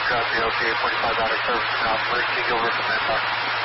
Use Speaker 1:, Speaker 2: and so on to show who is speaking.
Speaker 1: Copy, okay, 45 out of service now. Emergency over from that.